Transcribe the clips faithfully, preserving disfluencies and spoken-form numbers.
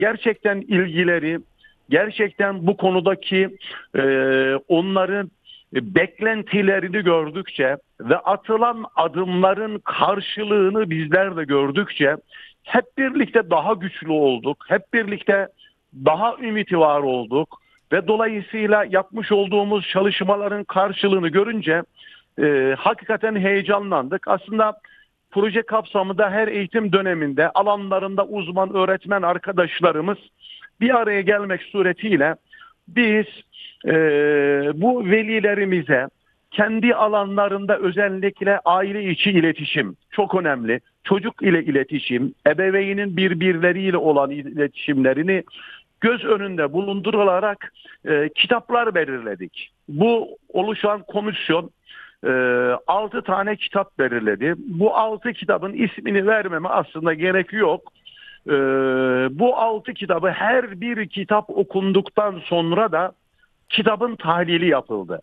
gerçekten ilgileri, gerçekten bu konudaki e, onların beklentilerini gördükçe ve atılan adımların karşılığını bizler de gördükçe hep birlikte daha güçlü olduk. Hep birlikte daha ümiti var olduk ve dolayısıyla yapmış olduğumuz çalışmaların karşılığını görünce e, hakikaten heyecanlandık. Aslında proje kapsamında her eğitim döneminde alanlarında uzman öğretmen arkadaşlarımız bir araya gelmek suretiyle biz e, bu velilerimize kendi alanlarında özellikle aile içi iletişim çok önemli. Çocuk ile iletişim, ebeveynin birbirleriyle olan iletişimlerini göz önünde bulundurularak e, kitaplar belirledik. Bu oluşan komisyon e, altı tane kitap belirledi. Bu altı kitabın ismini vermeme aslında gerek yok. E, bu altı kitabı her bir kitap okunduktan sonra da kitabın tahlili yapıldı.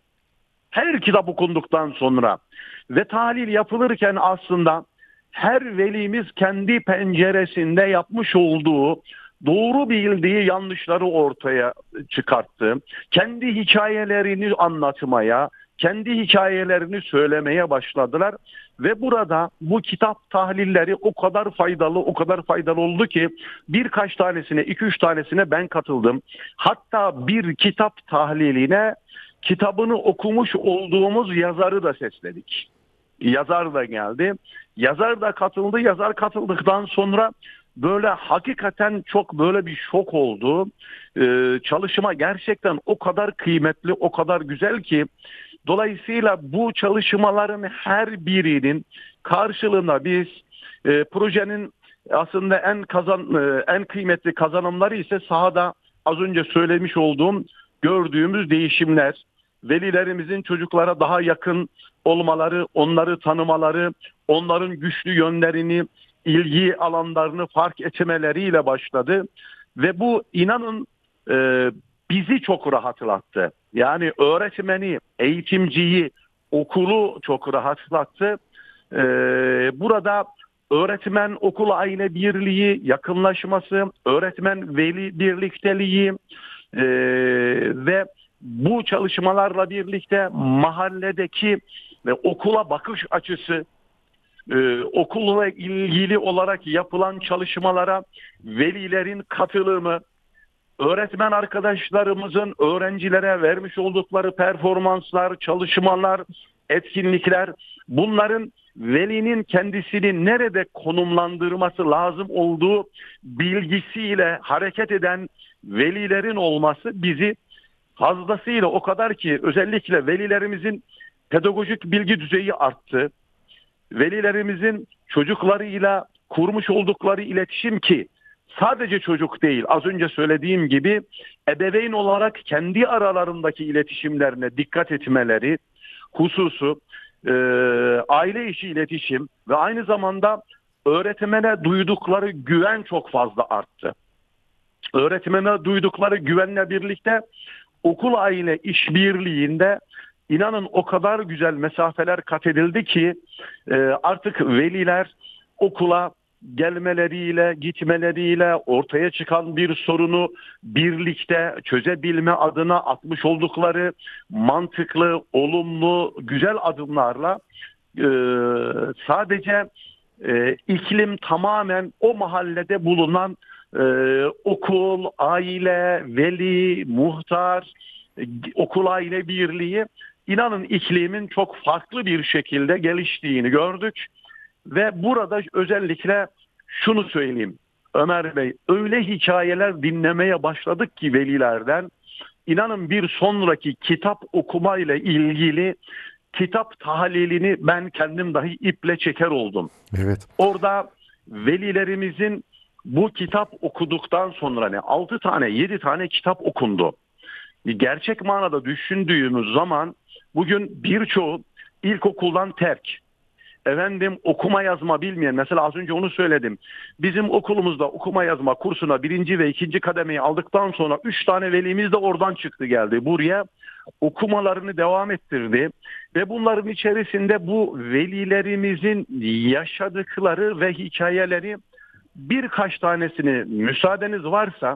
Her kitap okunduktan sonra ve tahlil yapılırken aslında her velimiz kendi penceresinde yapmış olduğu doğru bildiği yanlışları ortaya çıkarttı. Kendi hikayelerini anlatmaya, kendi hikayelerini söylemeye başladılar ve burada bu kitap tahlilleri o kadar faydalı, o kadar faydalı oldu ki birkaç tanesine, iki üç tanesine ben katıldım. Hatta bir kitap tahliline kitabını okumuş olduğumuz yazarı da sesledik. Yazar da geldi. Yazar da katıldı. Yazar katıldıktan sonra böyle hakikaten çok böyle bir şok oldu. Ee, çalışma gerçekten o kadar kıymetli, o kadar güzel ki dolayısıyla bu çalışmaların her birinin karşılığında biz e, projenin aslında en kazan e, en kıymetli kazanımları ise sahada az önce söylemiş olduğum gördüğümüz değişimler, velilerimizin çocuklara daha yakın olmaları, onları tanımaları, onların güçlü yönlerini, ilgi alanlarını fark etmeleriyle başladı ve bu inanın e, bizi çok rahatlattı. Yani öğretmeni, eğitimciyi, okulu çok rahatlattı. E, burada öğretmen okul aile birliği, yakınlaşması, öğretmen veli birlikteliği e, ve bu çalışmalarla birlikte mahalledeki ve okula bakış açısı, Ee, okulla ilgili olarak yapılan çalışmalara velilerin katılımı, öğretmen arkadaşlarımızın öğrencilere vermiş oldukları performanslar, çalışmalar, etkinlikler, bunların velinin kendisini nerede konumlandırması lazım olduğu bilgisiyle hareket eden velilerin olması bizi fazlasıyla o kadar ki özellikle velilerimizin pedagojik bilgi düzeyi arttı. Velilerimizin çocuklarıyla kurmuş oldukları iletişim ki sadece çocuk değil, az önce söylediğim gibi ebeveyn olarak kendi aralarındaki iletişimlerine dikkat etmeleri hususu, e, aile içi iletişim ve aynı zamanda öğretmene duydukları güven çok fazla arttı. Öğretmene duydukları güvenle birlikte okul aile işbirliğinde İnanın o kadar güzel mesafeler kat edildi ki e, artık veliler okula gelmeleriyle, gitmeleriyle ortaya çıkan bir sorunu birlikte çözebilme adına atmış oldukları mantıklı, olumlu, güzel adımlarla e, sadece e, iklim tamamen o mahallede bulunan e, okul, aile, veli, muhtar, e, okul aile birliği, İnanın iklimin çok farklı bir şekilde geliştiğini gördük ve burada özellikle şunu söyleyeyim Ömer Bey, öyle hikayeler dinlemeye başladık ki velilerden, inanın bir sonraki kitap okumayla ilgili kitap tahlilini ben kendim dahi iple çeker oldum. Evet. Orada velilerimizin bu kitap okuduktan sonra ne altı tane yedi tane kitap okundu. Gerçek manada düşündüğümüz zaman bugün birçoğu ilkokuldan terk. Efendim okuma yazma bilmeyen, mesela az önce onu söyledim. Bizim okulumuzda okuma yazma kursuna birinci ve ikinci kademeyi aldıktan sonra üç tane velimiz de oradan çıktı geldi. Buraya okumalarını devam ettirdi. Ve bunların içerisinde bu velilerimizin yaşadıkları ve hikayeleri birkaç tanesini müsaadeniz varsa